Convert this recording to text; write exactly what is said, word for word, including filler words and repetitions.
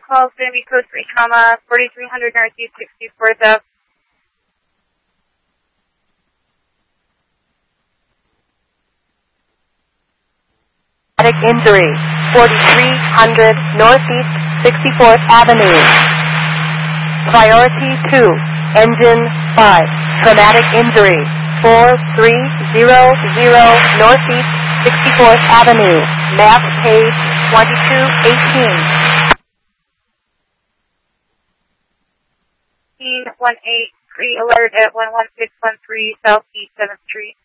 call is going to be code three, comma, forty-three hundred Northeast sixty-fourth Avenue. Traumatic injury, forty-three hundred Northeast sixty-fourth Avenue. Priority two, engine five, traumatic injury, four three zero zero Northeast sixty-fourth Avenue, map page twenty-two eighteen. one eight three alert at one one six one three Southeast seventh Street.